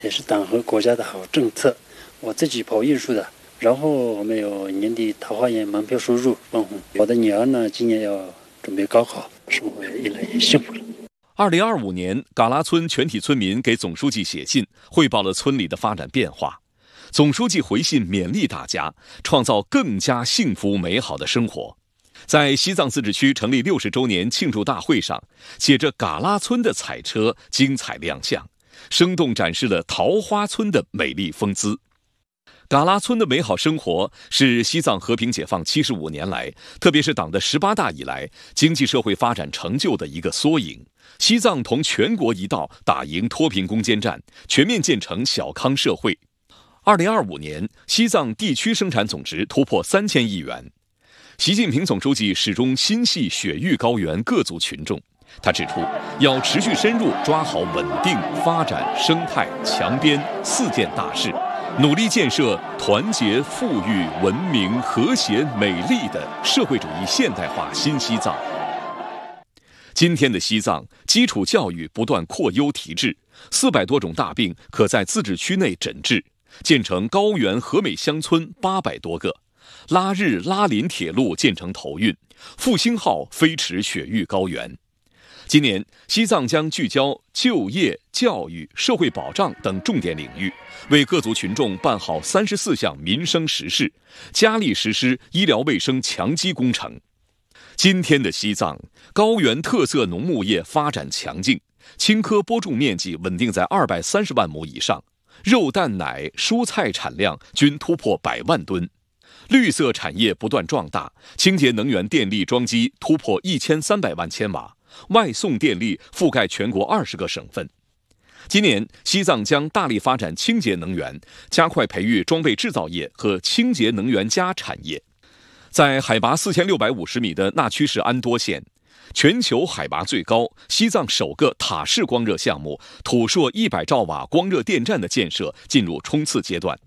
也是党和国家的好政策。我自己跑艺术的，然后我们有年底桃花源门票收入分红。我的女儿呢，今年要准备高考，生活越来越幸福了。 2025年，嘎拉村全体村民给总书记写信，汇报了村里的发展变化。总书记回信勉励大家，创造更加幸福美好的生活。在西藏自治区成立60周年庆祝大会上，写着嘎拉村的彩车精彩亮相，生动展示了桃花村的美丽风姿。嘎拉村的美好生活是西藏和平解放75年来，特别是党的18大以来经济社会发展成就的一个缩影。西藏同全国一道打赢脱贫攻坚战，全面建成小康社会。2025年，西藏地区生产总值突破3000亿元。习近平总书记始终心系雪域高原各族群众。他指出，要持续深入抓好稳定、发展、生态、强边4件大事，努力建设团结、富裕、文明、和谐、美丽的社会主义现代化新西藏。今天的西藏，基础教育不断扩优提质，400多种大病可在自治区内诊治，建成高原和美乡村800多个，拉日拉林铁路建成投运，复兴号飞驰雪域高原。今年，西藏将聚焦就业、教育、社会保障等重点领域，为各族群众办好34项民生实事，加力实施医疗卫生强基工程。今天的西藏，高原特色农牧业发展强劲，青稞播种面积稳定在230万亩以上，肉蛋奶蔬菜产量均突破100万吨。绿色产业不断壮大，清洁能源电力装机突破1300万千瓦，外送电力覆盖全国20个省份。今年，西藏将大力发展清洁能源，加快培育装备制造业和清洁能源加产业。在海拔4650米的纳曲市安多县，全球海拔最高、西藏首个塔式光热项目土硕100兆瓦光热电站的建设进入冲刺阶段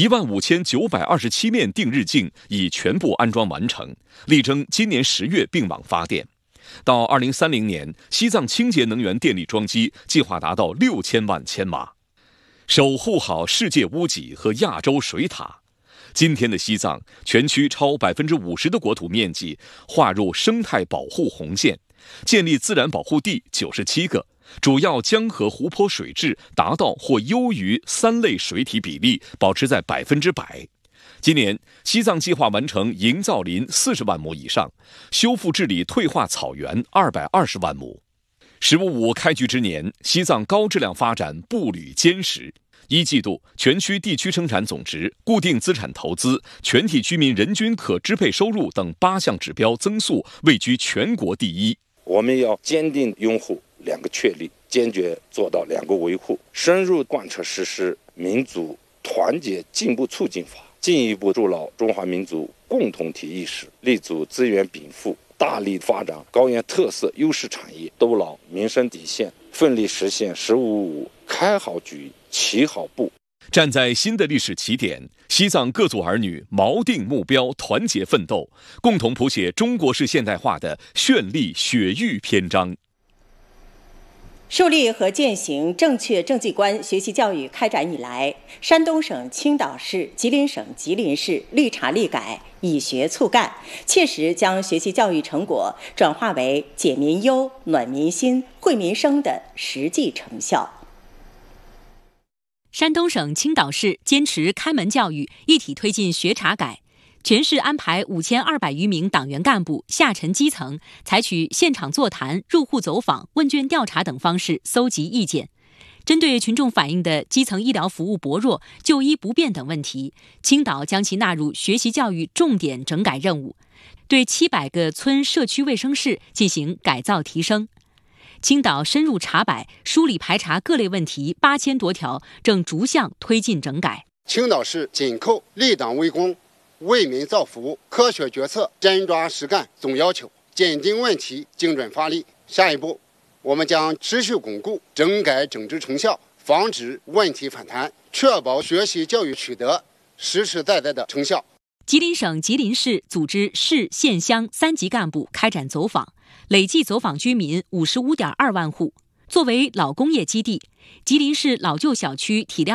，15927面定日镜已全部安装完成，力争今年10月并网发电。到2030年，西藏清洁能源电力装机计划达到6000万千瓦，守护好世界屋脊和亚洲水塔。今天的西藏，全区超50%的国土面积划入生态保护红线，建立自然保护地97个，主要江河湖泊水质达到或优于3类水体比例，保持在100%。今年，西藏计划完成营造林40万亩以上，修复治理退化草原220万亩。“15+5”开局之年，西藏高质量发展步履坚实。1季度，全区地区生产总值、固定资产投资、全体居民人均可支配收入等8项指标增速位居全国第一。 我们要坚定拥护2个确立，坚决做到2个维护，深入贯彻实施民族团结进步促进法，进一步筑牢中华民族共同体意识，立足资源禀赋，大力发展高原特色优势产业，兜牢民生底线，奋力实现“15+5”开好局、起好步。 站在新的历史起点，西藏各族儿女锚定目标，团结奋斗，共同谱写中国式现代化的绚丽雪域篇章。 树立和践行正确政绩观学习教育开展以来，山东省青岛市、吉林省吉林市立查立改，以学促干，切实将学习教育成果转化为解民忧、暖民心、惠民生的实际成效。 山东省青岛市坚持开门教育，一体推进学查改，全市安排5200余名党员干部下沉基层，采取现场座谈、入户走访、问卷调查等方式搜集意见。针对群众反映的基层医疗服务薄弱、就医不便等问题，青岛将其纳入学习教育重点整改任务，对700个村社区卫生室进行改造提升。青岛深入查摆、梳理排查各类问题8000多条，正逐项推进整改。 青岛市紧扣立党为公、为民造福、科学决策、真抓实干总要求，坚定问题，精准发力。下一步，我们将持续巩固整改整治成效，防止问题反弹，确保学习教育取得实实在在的成效。 吉林省吉林市组织市县乡3级干部开展走访，累计走访居民55.2万户。作为老工业基地， 吉林市老旧小区体量